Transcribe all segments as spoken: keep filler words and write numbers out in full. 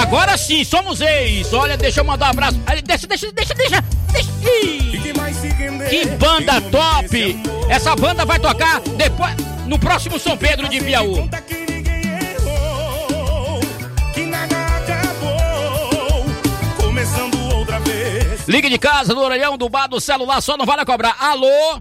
Agora sim, somos ex. Olha, deixa eu mandar um abraço. Deixa, deixa, deixa, deixa. deixa. Que banda top! Essa banda vai tocar depois, no próximo São Pedro de Piauí. Ligue de casa, do orelhão, do bar, do celular, só não vale a cobrar. Alô?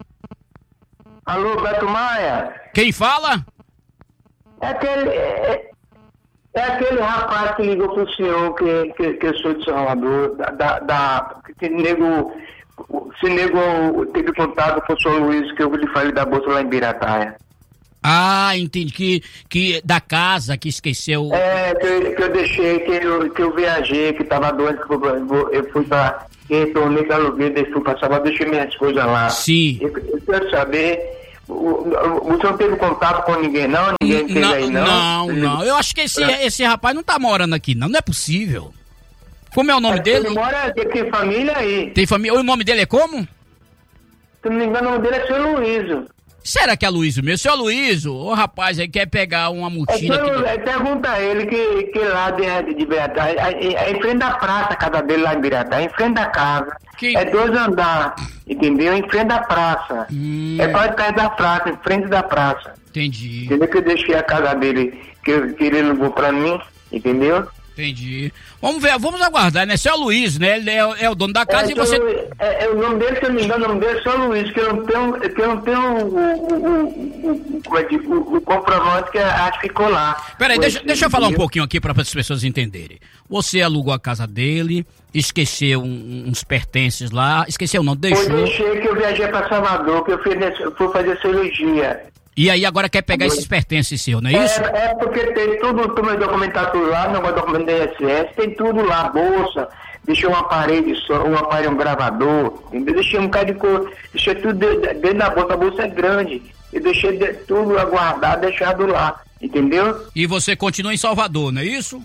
Alô, Beto Maia? Quem fala? É aquele, é, é aquele rapaz que ligou pro senhor, que, que, que eu sou de Salvador, da, da, da, que nego, se nego teve contato com o senhor Luiz, que eu lhe falei da bolsa lá em Birataia. Ah, entendi, que, que da casa que esqueceu. É, que eu, que eu deixei, que eu, que eu viajei, que tava doente, que eu, eu fui pra, que retornei pra Alugueira, fui pra Salvador, deixei minhas coisas lá. Sim. Eu, eu quero saber, o, o, o senhor não teve contato com ninguém não? Ninguém teve não, aí não? Não, não, eu acho que esse, esse rapaz não tá morando aqui não, não é possível. Como é o nome é, dele? Ele mora, tem família aí. Tem família, o nome dele é como? Se não me engano, o nome dele é seu Luísio. Será que é Luísio mesmo? Seu Luísio, o rapaz aí quer pegar uma multina... É, que... Pergunta a ele que, que lá de, de Biratá, é, é em frente da praça a casa dele lá em Biratá, é em frente da casa. Que... É dois andares, entendeu? Em frente da praça. Hum... É quase perto da praça, em frente da praça. Entendi. Entendeu? Que eu deixei a casa dele, que, que ele levou pra mim, entendeu? Entendi. Vamos ver, vamos aguardar, né? Seu Luiz, né? Ele é, é o dono da casa é, e você... É, é, o nome dele, se eu não me engano, o nome dele é Seu Luiz, que eu não tenho, que eu não tenho o, o, o, o, como é que, o, o comprovante que acho que ficou lá. Peraí, deixa, deixa eu falar um pouquinho aqui para as pessoas entenderem. Você alugou a casa dele, esqueceu um, uns pertences lá, esqueceu não, deixou... Eu deixei que eu viajei para Salvador, que eu fui, fui fazer cirurgia. E aí agora quer pegar esses pertences seus, não é isso? É, é porque tem tudo, tudo meu documento tudo lá, meu documento da I S S, tem tudo lá, bolsa, deixei um aparelho, um aparelho, um gravador, entendeu? Deixei um bocado de coisa, deixei tudo dentro da bolsa, a bolsa é grande, eu deixei de, tudo aguardado, deixado lá, entendeu? E você continua em Salvador, não é isso?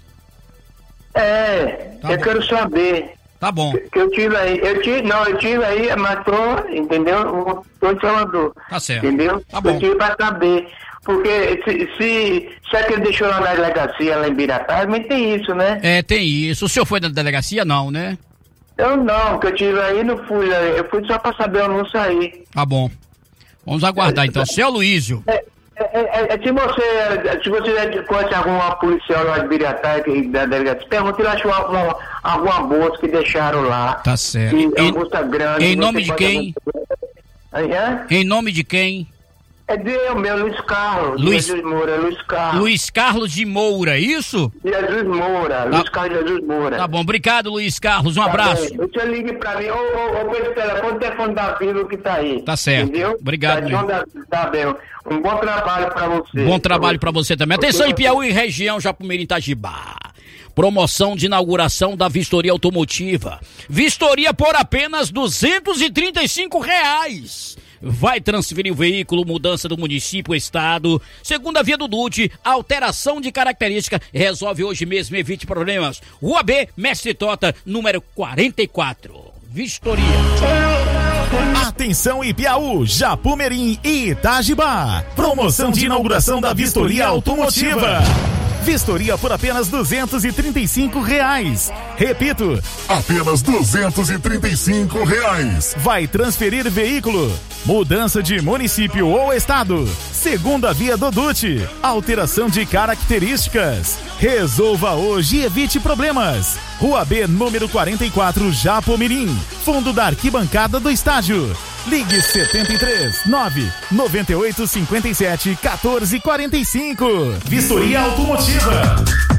É, tá eu bom. Quero saber. Tá bom. Que, que eu tive aí, eu tive, não, eu tive aí, mas tô, entendeu? Tô em Salvador. Tá certo. Entendeu? Tá bom. Eu tive pra saber. Porque se, se, se é que ele deixou lá na delegacia, lá em Biratá, também tem isso, né? É, tem isso. O senhor foi na delegacia, não, né? Eu não, que eu tive aí, não fui, eu fui só pra saber, eu não saí. Tá bom. Vamos aguardar então. Seu Luísio. É, é, é, é, se você, se você conhece alguma policial lá de Biratá, da delegacia, pergunta ele achou alguma, alguma bolsa que deixaram lá. Tá certo. Que é em, uma bolsa grande. Em nome de quem? Aí, é? Em nome de quem? É de meu, Luiz Carlos. Luiz... Jesus Moura, Luiz Carlos. Luiz Carlos de Moura, isso? Jesus Moura, tá. Luiz Carlos Jesus Moura. Tá bom, obrigado, Luiz Carlos, um tá abraço. Bem. Você ligue pra mim, ou, ou, ou pelo telefone, o telefone da Vivo que tá aí. Tá certo. Entendeu? Obrigado. Tá, tá bem. Um bom trabalho pra você. Bom trabalho pra você também. Atenção em Piauí, região Japumirim, Itajibá. Promoção de inauguração da vistoria automotiva. Vistoria por apenas duzentos e trinta e cinco reais. Vai transferir o veículo, mudança do município, estado, segunda via do D U T, alteração de característica, resolve hoje mesmo, evite problemas. Rua B, Mestre Tota, número quarenta e quatro. Vistoria. Atenção Ipiaú, Japumirim e Itajibá. Promoção de inauguração da vistoria automotiva. Vistoria por apenas duzentos e trinta e cinco reais. Repito, apenas duzentos e trinta e cinco reais. Vai transferir veículo, mudança de município ou estado, segunda via do D U T, alteração de características. Resolva hoje e evite problemas. Rua B, número quarenta e quatro, Japumirim, fundo da arquibancada do estádio. Ligue setenta e três, nove, noventa e oito, cinquenta e sete, quatorze, quarenta e cinco. Vistoria automotiva.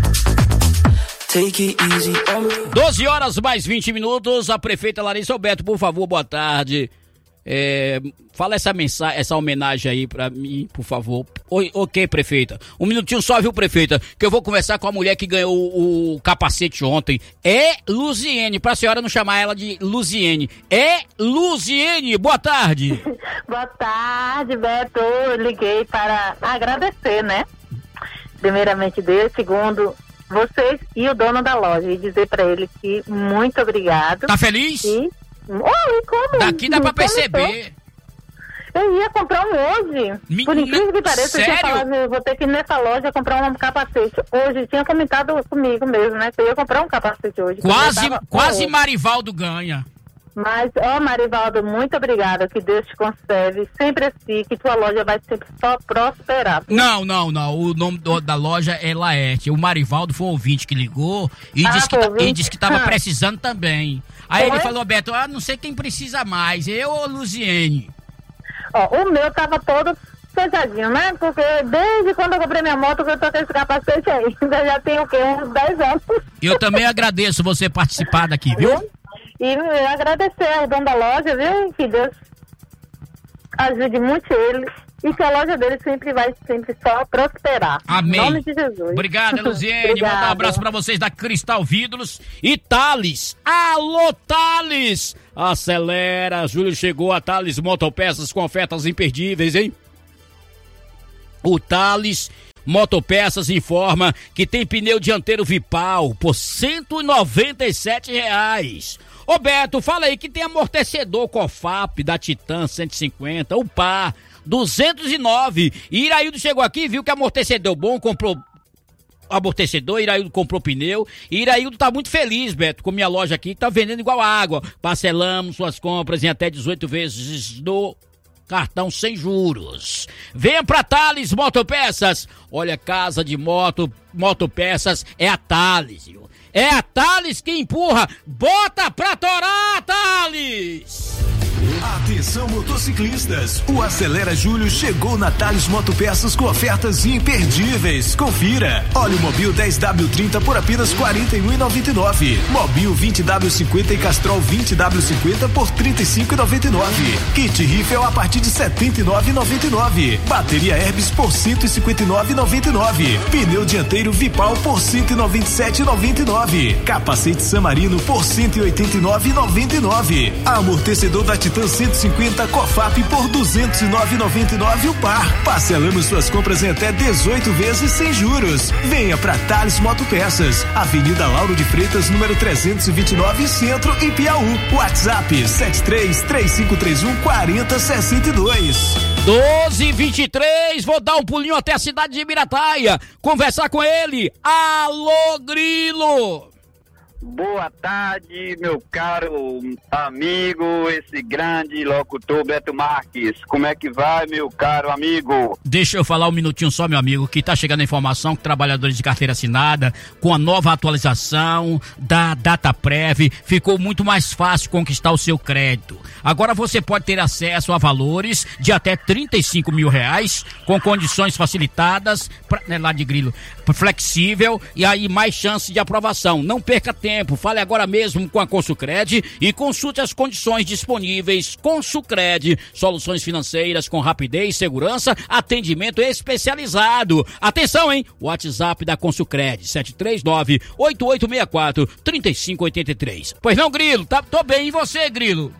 doze horas mais vinte minutos. A prefeita Larissa Alberto, por favor, boa tarde. É, fala essa mensagem, essa homenagem aí pra mim, por favor. Oi, ok, prefeita. Um minutinho só, viu, prefeita? Que eu vou conversar com a mulher que ganhou o, o capacete ontem. É Luziene, pra senhora não chamar ela de Luziene. É Luziene, boa tarde. Boa tarde, Beto. Eu liguei para agradecer, né? Primeiramente Deus, segundo vocês e o dono da loja. E dizer pra ele que muito obrigado. Tá feliz? E... Oi, como? Daqui dá pra perceber. Eu ia comprar um hoje. Me- Por incrível que pareça, eu tinha sério? falado, eu vou ter que ir nessa loja comprar um capacete. Hoje, tinha comentado comigo mesmo, né? Que eu ia comprar um capacete hoje. Quase, Eu tava- quase é. Marivaldo ganha. Mas, ó, Marivaldo, muito obrigada. Que Deus te conserve sempre assim, que tua loja vai sempre só prosperar. Não, não, não. O nome do- da loja é Laerte. O Marivaldo foi o ouvinte que ligou e Ah, disse que, foi ta- ouvinte? e disse que tava Ah. precisando também. Aí Foi? ele falou, Beto, ah, não sei quem precisa mais, eu ou Luziene? Ó, o meu tava todo fechadinho, né? Porque desde quando eu comprei minha moto, que eu tô com esse capacete aí. Eu já tenho o quê? Uns dez anos. Eu também agradeço você participar daqui, viu? E eu agradecer ao dono da loja, viu? Que Deus ajude muito ele. E que a loja dele sempre vai sempre só prosperar. Amém. Em nome de Jesus. Obrigada, Luziene. Obrigada. Manda um abraço pra vocês da Cristal Vidros e Thales. Alô, Thales! Acelera, Júlio chegou a Thales Motopeças com ofertas imperdíveis, hein? O Thales Motopeças informa que tem pneu dianteiro Vipal por cento e noventa e sete reais. Ô Beto, fala aí que tem amortecedor Cofap da Titan cento e cinquenta, o Par duzentos e nove. E Iraildo chegou aqui, viu que amortecedor bom, comprou amortecedor, Iraildo comprou pneu. E Iraildo tá muito feliz, Beto, com minha loja aqui, que tá vendendo igual água. Parcelamos suas compras em até dezoito vezes no cartão sem juros. Venha pra Thales Motopeças. Olha, casa de moto, motopeças é a Thales, viu? É a Thales que empurra. Bota pra torar, Thales! Atenção motociclistas, o Acelera Júlio chegou na Thales Motopeças com ofertas imperdíveis. Confira, óleo Mobil dez W trinta por apenas quarenta e um reais e noventa e nove centavos. Mobil vinte W cinquenta e Castrol vinte W cinquenta por trinta e cinco reais e noventa e nove centavos. Kit Riffel a partir de setenta e nove reais e noventa e nove centavos. Bateria Herbis por cento e cinquenta e nove reais e noventa e nove centavos. Pneu dianteiro Vipal por cento e noventa e sete reais e noventa e nove centavos. Capacete San Marino por cento e oitenta e nove reais e noventa e nove centavos. Amortecedor da Titan cento e cinquenta Cofap por duzentos e nove reais e noventa e nove centavos o par. Parcelamos suas compras em até dezoito vezes sem juros. Venha pra Thales Motopeças, Avenida Lauro de Freitas, número trezentos e vinte e nove, Centro e Piauí. WhatsApp sete três três cinco três um quatro zero seis dois. doze e vinte e três, vou dar um pulinho até a cidade de Mirataia, conversar com ele. Alô, Grilo! Boa tarde, meu caro amigo, esse grande locutor Beto Marques. Como é que vai, meu caro amigo? Deixa eu falar um minutinho só, meu amigo, que tá chegando a informação que trabalhadores de carteira assinada, com a nova atualização da DataPrev, ficou muito mais fácil conquistar o seu crédito. Agora você pode ter acesso a valores de até trinta e cinco mil reais, com condições facilitadas, pra, né, lá de Grilo, flexível e aí mais chance de aprovação. Não perca tempo. Tempo. Fale agora mesmo com a Consucred e consulte as condições disponíveis. Consucred, soluções financeiras com rapidez, segurança, atendimento especializado. Atenção, hein? WhatsApp da Consucred, sete três nove, oito oito seis quatro, três cinco oito três. Pois não, Grilo? Tá, tô bem. E você, Grilo?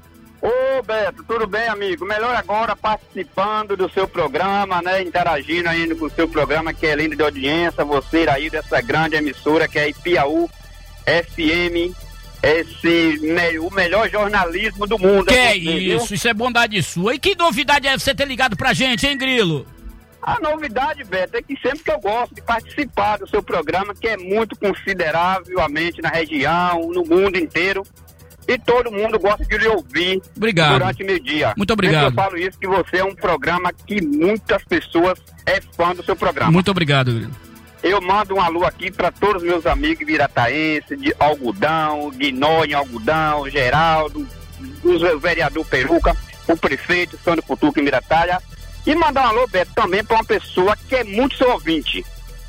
Ô Beto, tudo bem, amigo? Melhor agora participando do seu programa, né? Interagindo ainda com o seu programa, que é lindo de audiência. Você aí dessa grande emissora que é Piauí F M, esse, o melhor jornalismo do mundo. Que é você, isso, viu? Isso é bondade sua. E que novidade é você ter ligado pra gente, hein, Grilo? A novidade, Beto, é que sempre que eu gosto de participar do seu programa, que é muito consideravelmente na região, no mundo inteiro, e todo mundo gosta de lhe ouvir. Obrigado. Durante o meio-dia. Muito obrigado. Sempre eu falo isso, que você é um programa que muitas pessoas é fã do seu programa. Muito obrigado, Grilo. Eu mando um alô aqui para todos os meus amigos virataenses, de Algodão, Guinó em Algodão, Geraldo, o vereador Peruca, o prefeito Sandro Futuca em Mirataia. E mandar um alô, Beto, também para uma pessoa que é muito seu ouvinte.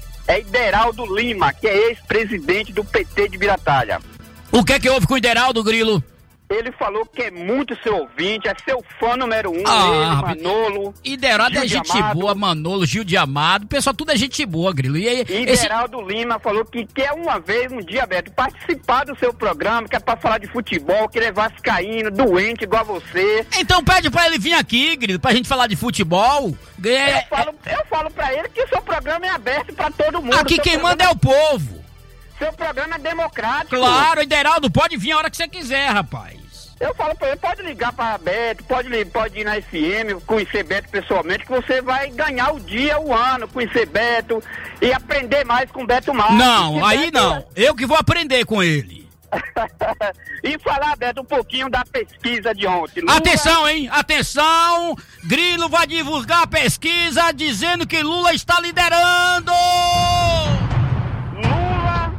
É Ideraldo Lima, que é ex-presidente do P T de Mirataia. O que é que houve com o Ideraldo, Grilo? Ele falou que é muito seu ouvinte, é seu fã número um, Ah, ele, Manolo. Ideraldo é Gil de gente Amado. boa, Manolo, Gil de Amado, pessoal, tudo é gente boa, Grilo. E aí, E esse... Ideraldo Lima falou que quer uma vez, um dia, Beto, participar do seu programa, que é pra falar de futebol, que ele é vascaíno, doente igual a você. Então pede pra ele vir aqui, Grilo, pra gente falar de futebol. É... Eu falo, eu falo pra ele que o seu programa é aberto pra todo mundo. Aqui Seu quem programa- manda é o povo. Seu programa é democrático. Claro, Ideraldo, pode vir a hora que você quiser, rapaz. Eu falo pra ele, pode ligar pra Beto, pode, pode ir na F M, conhecer Beto pessoalmente, que você vai ganhar o dia, o ano, conhecer Beto e aprender mais com Beto Marques. Não, aí Beto... não. Eu que vou aprender com ele. E falar, Beto, um pouquinho da pesquisa de ontem. Lula... Atenção, hein? Atenção! Grilo vai divulgar a pesquisa dizendo que Lula está liderando! Lula,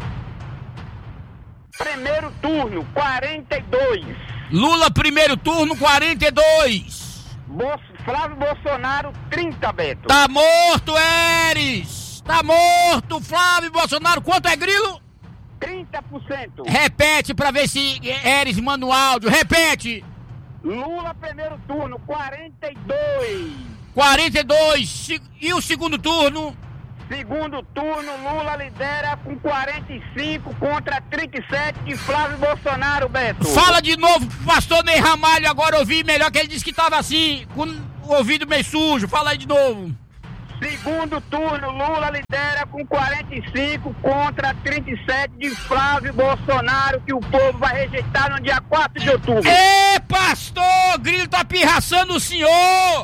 primeiro turno, quarenta e dois. Lula, primeiro turno, quarenta e dois. Bo... Flávio Bolsonaro, trinta, Beto. Tá morto, Eres! Tá morto, Flávio Bolsonaro. Quanto é, Grilo? trinta por cento. Repete pra ver se Eres manda o áudio. Repete. Lula, primeiro turno, quarenta e dois. quarenta e dois. E o segundo turno? Segundo turno, Lula lidera com quarenta e cinco contra trinta e sete de Flávio Bolsonaro, Beto. Fala de novo, pastor Ney Ramalho, agora ouvi melhor, que ele disse que tava assim, com o ouvido meio sujo. Fala aí de novo. Segundo turno, Lula lidera com quarenta e cinco contra trinta e sete de Flávio Bolsonaro, que o povo vai rejeitar no dia quatro de outubro. Ê, pastor, Grilo tá pirraçando o senhor!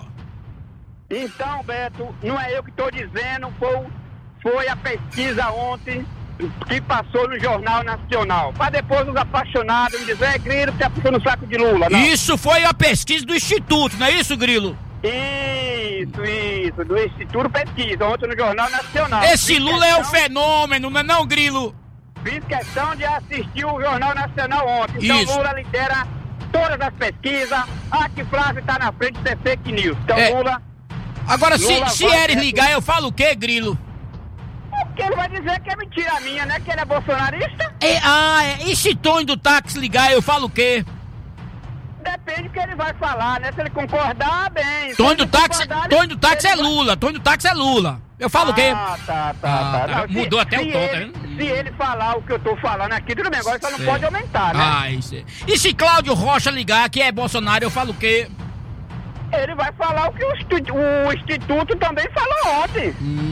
Então, Beto, não é eu que estou dizendo, foi, foi a pesquisa ontem que passou no Jornal Nacional. Para depois os apaixonados me dizer, é Grilo, você puxou no saco de Lula, não? Isso foi a pesquisa do Instituto, não é isso, Grilo? Isso, isso, do Instituto Pesquisa, ontem no Jornal Nacional. Esse Fiz Lula questão, é um fenômeno, não é não, Grilo? Fiz questão de assistir o Jornal Nacional ontem. Então Isso. Lula lidera todas as pesquisas. Ah, que Flávio está na frente, isso é fake news. Então É. Lula... Agora, se, Lula se vai- Eres ligar, eu falo o quê, Grilo? Porque ele vai dizer que é mentira minha, né? Que ele é bolsonarista. É, ah, é, e se Tonho do táxi ligar, eu falo o quê? Depende do que ele vai falar, né? Se ele concordar, bem. Se Tonho ele do táxi, concordar, Tonho do táxi é ele vai- Lula, Tonho do táxi é Lula. Eu falo o quê? Ah, tá, tá, Ah, tá. tá. Não, se- Mudou até o se tom, tá ele- vendo? Se ele falar o que eu tô falando aqui, tudo bem, agora só não Sei. pode aumentar, né? Ah, isso é. E se Cláudio Rocha ligar, que é Bolsonaro, eu falo o quê? Ele vai falar o que o, estu- o Instituto também falou ontem.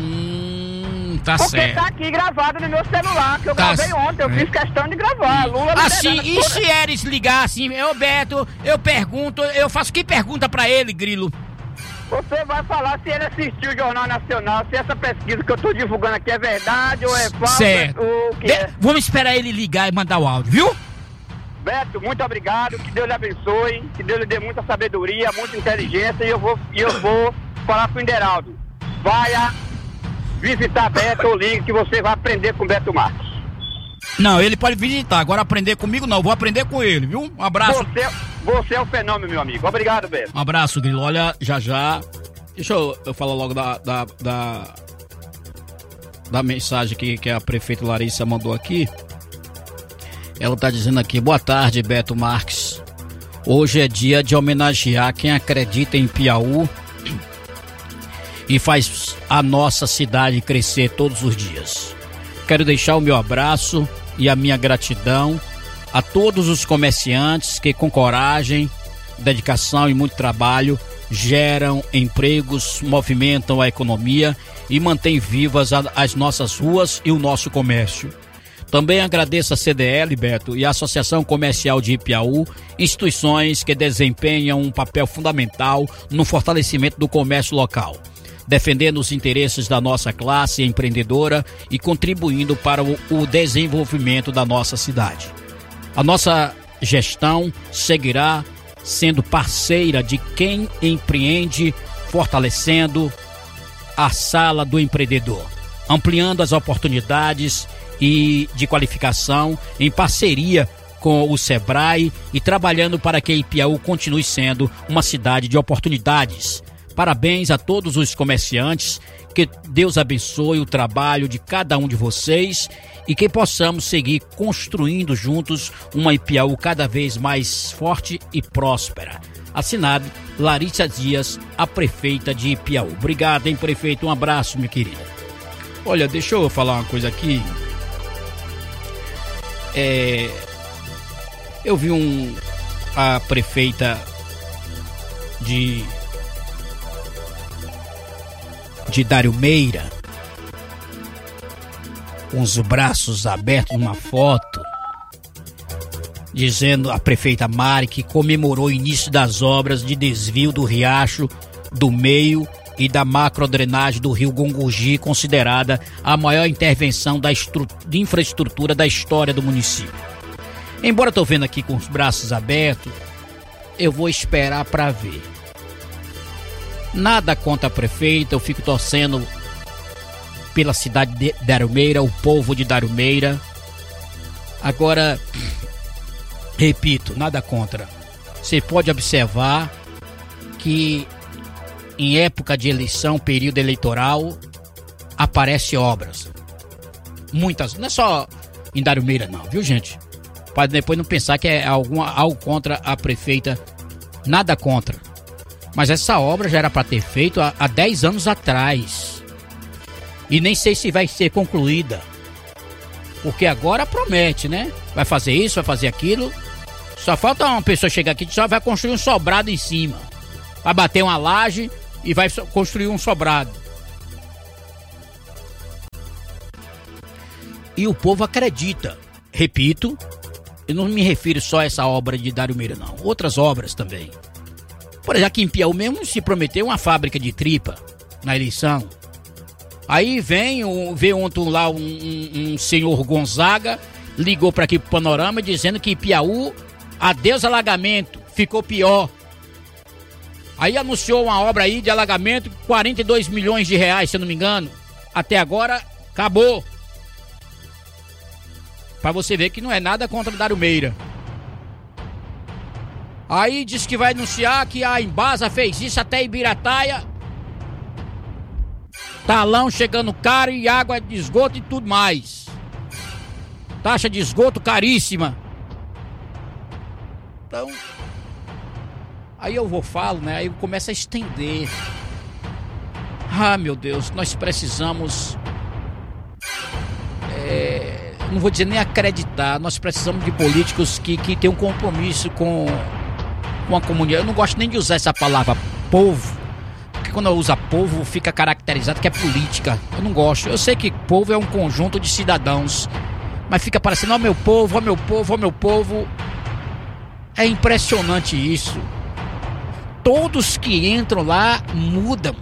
Hum, tá Porque certo. tá aqui gravado no meu celular, que eu Tá gravei ontem, eu certo. fiz questão de gravar. Lula Assim, liderando e toda- se Eres ligar assim, eu, Beto, eu pergunto, eu faço que pergunta pra ele, Grilo? Você vai falar se ele assistiu o Jornal Nacional, se essa pesquisa que eu tô divulgando aqui é verdade ou é falsa, Certo. ou o que De- é. Vamos esperar ele ligar e mandar o áudio, viu? Beto, muito obrigado, que Deus lhe abençoe, que Deus lhe dê muita sabedoria, muita inteligência, e eu vou, e eu vou falar pro Inderaldo. Vai a visitar Beto ou ligue que você vai aprender com Beto Marques. Não, ele pode visitar, agora aprender comigo não, eu vou aprender com ele, viu? Um abraço. Você, você é um fenômeno, meu amigo. Obrigado, Beto. Um abraço, Grilo. Olha, já já. Deixa eu, eu falar logo da, da, da, da mensagem que, que a prefeita Larissa mandou aqui. Ela tá dizendo aqui: boa tarde, Beto Marques. Hoje é dia de homenagear quem acredita em Piauí e faz a nossa cidade crescer todos os dias. Quero deixar o meu abraço e a minha gratidão a todos os comerciantes que, com coragem, dedicação e muito trabalho, geram empregos, movimentam a economia e mantêm vivas a, as nossas ruas e o nosso comércio. Também agradeço a C D L, Beto, e a Associação Comercial de Ipiaú, instituições que desempenham um papel fundamental no fortalecimento do comércio local, defendendo os interesses da nossa classe empreendedora e contribuindo para o, o desenvolvimento da nossa cidade. A nossa gestão seguirá sendo parceira de quem empreende, fortalecendo a sala do empreendedor, ampliando as oportunidades e de qualificação em parceria com o Sebrae e trabalhando para que Ipiaú continue sendo uma cidade de oportunidades. Parabéns a todos os comerciantes, que Deus abençoe o trabalho de cada um de vocês e que possamos seguir construindo juntos uma Ipiaú cada vez mais forte e próspera. Assinado, Larissa Dias, a prefeita de Ipiaú. Obrigado, hein, prefeito? Um abraço, minha querida. Olha, deixa eu falar uma coisa aqui. É, eu vi um a prefeita de de Dário Meira com os braços abertos numa foto, dizendo a prefeita Mari que comemorou o início das obras de desvio do Riacho do Meio e da macrodrenagem do rio Gongogi, considerada a maior intervenção da estru... de infraestrutura da história do município. Embora eu tô vendo aqui com os braços abertos, eu vou esperar para ver. Nada contra a prefeita, eu fico torcendo pela cidade de Darumeira, o povo de Darumeira. Agora, repito, nada contra. Você pode observar que em época de eleição, período eleitoral, aparecem obras. Muitas, não é só em Darumeira não, viu gente? Para depois não pensar que é alguma, algo contra a prefeita, nada contra. Mas essa obra já era para ter feito há, há dez anos atrás. E nem sei se vai ser concluída. Porque agora promete, né? Vai fazer isso, vai fazer aquilo. Só falta uma pessoa chegar aqui e só vai construir um sobrado em cima. Vai bater uma laje e vai construir um sobrado. E o povo acredita. Repito, eu não me refiro só a essa obra de Darumeira, não. Outras obras também. Por exemplo, aqui em Piauí mesmo se prometeu uma fábrica de tripa na eleição. Aí vem, vê ontem lá um, um, um senhor Gonzaga, ligou para aqui pro Panorama dizendo que Piauí, adeus alagamento, ficou pior. Aí anunciou uma obra aí de alagamento, quarenta e dois milhões de reais, se eu não me engano. Até agora, acabou. Pra você ver que não é nada contra Darumeira. Aí diz que vai anunciar que a Embasa fez isso até Ibirataia. Talão chegando caro e água de esgoto e tudo mais. Taxa de esgoto caríssima. Então... Aí eu vou falo, né? Aí começa a estender. Ah, meu Deus, nós precisamos... É, não vou dizer nem acreditar. Nós precisamos de políticos que, que tenham um compromisso com, com a comunidade. Eu não gosto nem de usar essa palavra povo. Porque quando eu uso povo, fica caracterizado que é política. Eu não gosto. Eu sei que povo é um conjunto de cidadãos. Mas fica parecendo, ó meu povo, ó meu povo, ó meu povo. É impressionante isso. Todos que entram lá mudam.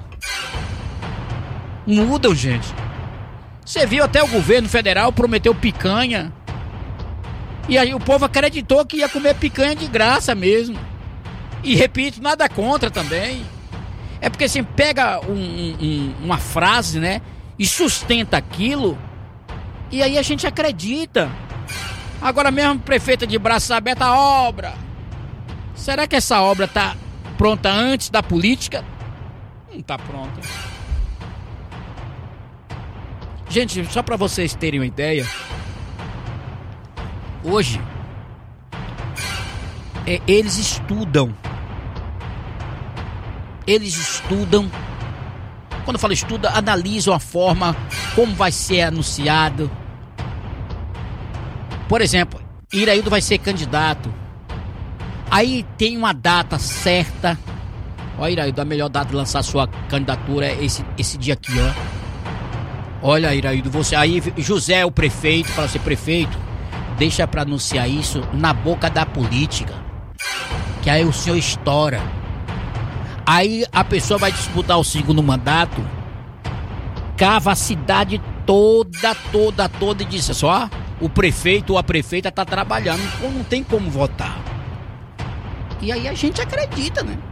Mudam, gente. Você viu até o governo federal prometeu picanha. E aí o povo acreditou que ia comer picanha de graça mesmo. E repito, nada contra também. É porque assim, pega um, um, uma frase, né? E sustenta aquilo. E aí a gente acredita. Agora mesmo, prefeita de braços abertos, a obra. Será que essa obra tá pronta antes da política? Não tá pronta. Gente, só para vocês terem uma ideia, hoje é, eles estudam. Eles estudam. Quando eu falo estuda, analisam a forma como vai ser anunciado. Por exemplo, Iraildo vai ser candidato. Aí tem uma data certa. Olha, Iraildo, a melhor data de lançar sua candidatura é esse, esse dia aqui, ó. Olha, Iraildo, você... Aí José, o prefeito, fala assim, prefeito, deixa pra anunciar isso na boca da política. Que aí o senhor estoura. Aí a pessoa vai disputar o segundo mandato, cava a cidade toda, toda, toda e diz assim, ó, o prefeito ou a prefeita tá trabalhando, não tem como votar. E aí a gente acredita, né?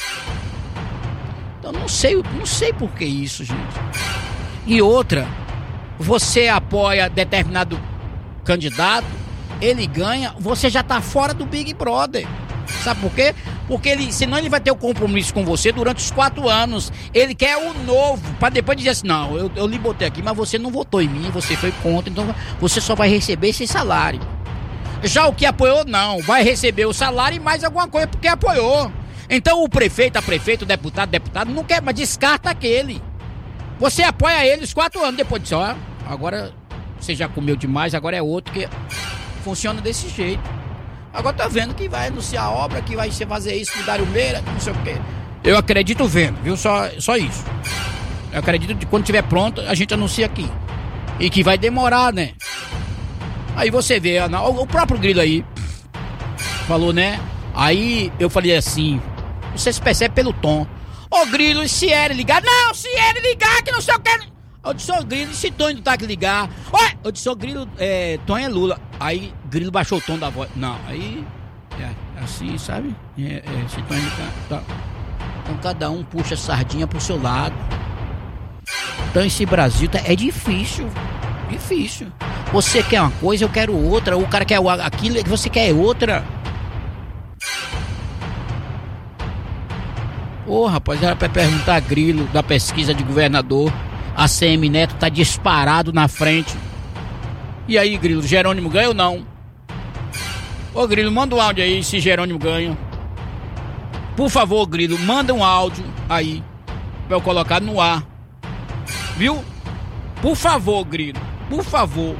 Então não sei, não sei por que isso, gente. E outra, você apoia determinado candidato, ele ganha, você já tá fora do Big Brother. Sabe por quê? Porque ele, senão ele vai ter o um compromisso com você durante os quatro anos. Ele quer o novo, pra depois dizer assim, não, eu, eu lhe botei aqui, mas você não votou em mim, você foi contra, então você só vai receber esse salário. Já o que apoiou, não, vai receber o salário e mais alguma coisa porque apoiou. Então o prefeito, a prefeito, o deputado, deputado, não quer, mas descarta aquele. Você apoia ele os quatro anos, depois diz, ó, agora você já comeu demais, agora é outro que funciona desse jeito. Agora tá vendo que vai anunciar a obra, que vai fazer isso de Darumeira, não sei o quê. Eu acredito vendo, viu? Só, só isso. Eu acredito que quando tiver pronto, a gente anuncia aqui. E que vai demorar, né? Aí você vê, o próprio Grilo aí, Falou, né? Aí eu falei assim, você se percebe pelo tom. Ô Grilo, e se ele ligar? Não, se ele ligar que não sei o que. Eu disse, ô Grilo, e se Tonho tá que ligar? Oi! Eu disse, ô Grilo, é, Tonho é Lula. Aí Grilo baixou o tom da voz. Não, aí é assim, sabe? É, é, se Tonho tá, tá. Então cada um puxa a sardinha pro seu lado. Então esse Brasil tá, é difícil. Difícil. Você quer uma coisa, eu quero outra. O cara quer aquilo, você quer outra. Ô, oh, rapaz, era pra perguntar a Grilo da pesquisa de governador. A C M Neto tá disparado na frente. E aí, Grilo, Jerônimo ganha ou não? Ô, Grilo, manda um áudio aí se Jerônimo ganha. Por favor, Grilo, manda um áudio aí pra eu colocar no ar. Viu? Por favor, Grilo, por favor.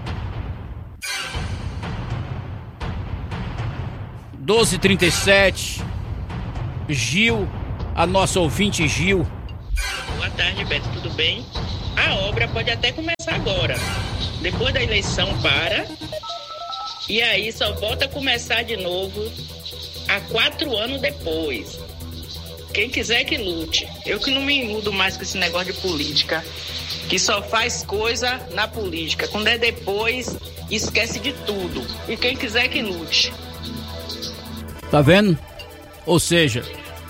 doze e trinta e sete. Gil, a nossa ouvinte Gil. Boa tarde, Beto, tudo bem? A obra pode até começar agora. Depois da eleição para. E aí só volta a começar de novo há quatro anos depois. Quem quiser que lute. Eu que não me mudo mais com esse negócio de política. Que só faz coisa na política. Quando é depois, esquece de tudo. E quem quiser que lute. Tá vendo? Ou seja...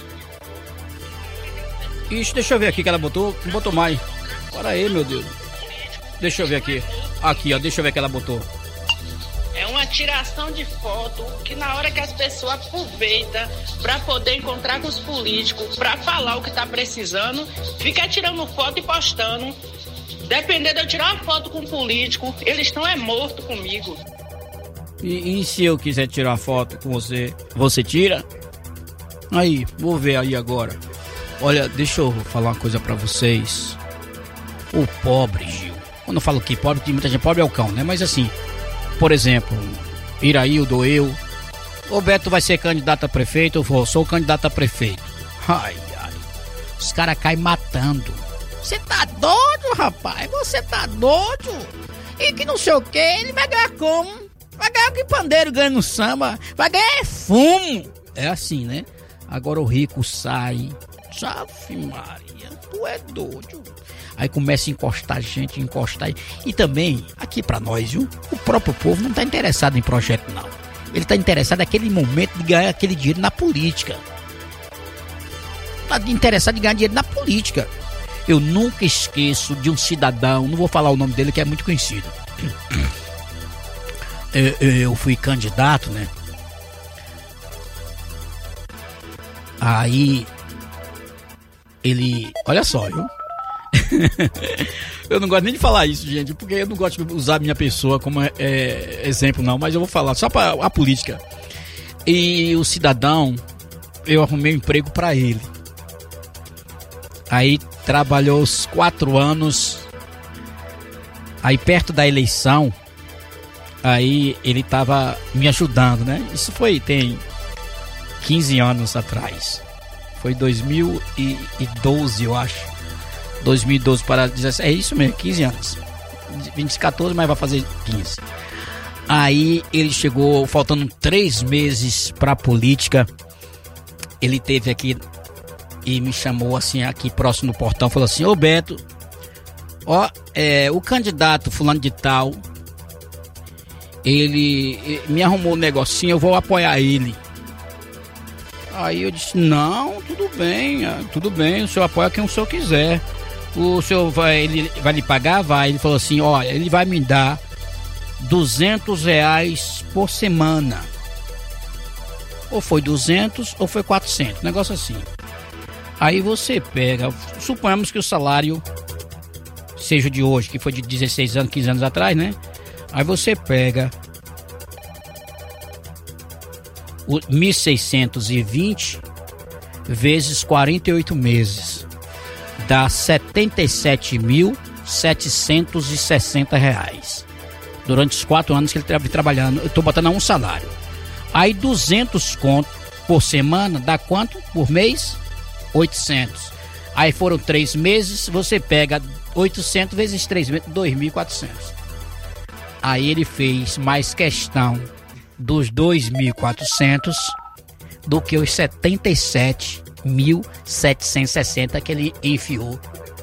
Ixi, deixa eu ver aqui que ela botou. Não botou mais. Para aí, meu Deus. Deixa eu ver aqui. Aqui, ó. Deixa eu ver que ela botou. É uma tiração de foto que na hora que as pessoas aproveitam para poder encontrar com os políticos, para falar o que tá precisando, fica tirando foto e postando. Dependendo de eu tirar uma foto com um político, eles estão é morto comigo. E, e se eu quiser tirar foto com você, você tira? Aí, vou ver aí agora. Olha, deixa eu falar uma coisa pra vocês. O pobre, Gil. Quando eu falo que pobre, tem muita gente. Pobre é o cão, né? Mas assim, por exemplo, Iraildo, eu. O Beto vai ser candidato a prefeito, eu vou, sou candidato a prefeito. Ai, ai. Os caras caem matando. Você tá doido, rapaz? Você tá doido? E que não sei o que, ele vai ganhar como? Vai ganhar o que pandeiro ganha no samba? Vai ganhar fumo. É assim, né? Agora o rico sai. Ave Maria, tu é doido. Aí começa a encostar gente, encostar. E também, aqui pra nós, viu? O próprio povo não tá interessado em projeto, não. Ele tá interessado naquele momento de ganhar aquele dinheiro na política. Tá interessado em ganhar dinheiro na política. Eu nunca esqueço de um cidadão, não vou falar o nome dele que é muito conhecido. Eu, eu fui candidato, né? Aí... Ele, olha só, viu? Eu não gosto nem de falar isso, gente, porque eu não gosto de usar a minha pessoa como é, é, exemplo, não. Mas eu vou falar só para a política. E o cidadão, eu arrumei um emprego para ele. Aí trabalhou os quatro anos. Aí perto da eleição, aí ele tava me ajudando, né? Isso foi, tem quinze anos atrás. Foi dois mil e doze, eu acho. dois mil e doze para dezessete. É isso mesmo, quinze anos. vinte e quatorze, mas vai fazer quinze. Aí ele chegou, faltando três meses para a política. Ele teve aqui e me chamou assim, aqui próximo do portão. Falou assim: ô Beto, ó, é, o candidato fulano de tal, ele me arrumou um negocinho, eu vou apoiar ele. Aí eu disse: não, tudo bem, tudo bem, o senhor apoia quem o senhor quiser. O senhor vai, ele vai lhe pagar? Vai. Ele falou assim: olha, ele vai me dar duzentos reais por semana. Ou foi duzentos ou foi quatrocentos, negócio assim. Aí você pega, suponhamos que o salário seja de hoje, que foi de dezesseis anos, quinze anos atrás, né? Aí você pega mil seiscentos e vinte vezes quarenta e oito meses, dá setenta e sete mil setecentos e sessenta reais. Durante os quatro anos que ele estava trabalhando, eu estou botando a um salário. Aí duzentos conto por semana, dá quanto por mês? oitocentos. Aí foram três meses, você pega oitocentos vezes três meses, dois mil e quatrocentos. Aí ele fez mais questão dos dois mil e quatrocentos do que os setenta e sete mil setecentos e sessenta que ele enfiou.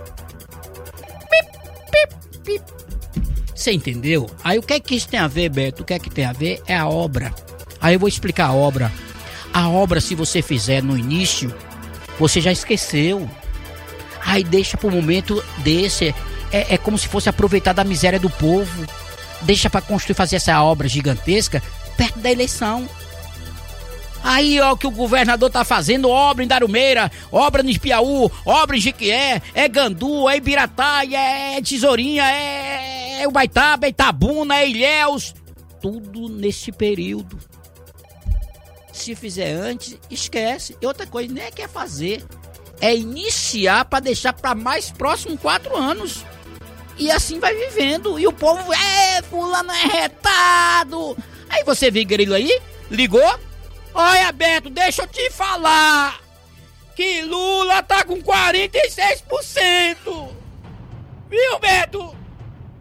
Você entendeu? Aí o que é que isso tem a ver, Beto? O que é que tem a ver é a obra. Aí eu vou explicar a obra. A obra, se você fizer no início, você já esqueceu. Aí deixa pro momento desse. É, é como se fosse aproveitar da miséria do povo. Deixa pra construir, fazer essa obra gigantesca perto da eleição. Aí, ó, o que o governador tá fazendo, obra em Darumeira, obra em Piauí, obra em Jequié, é Gandu, é Ibiratá, é Tesourinha, é, é Ubaitaba, é Itabuna, é Ilhéus. Tudo nesse período. Se fizer antes, esquece. E outra coisa, nem é quer fazer. É iniciar pra deixar pra mais próximo quatro anos. E assim vai vivendo. E o povo, é, fulano é retado. Aí você vê grilo aí, ligou. Olha, Beto, deixa eu te falar que Lula tá com quarenta e seis por cento. Viu, Beto?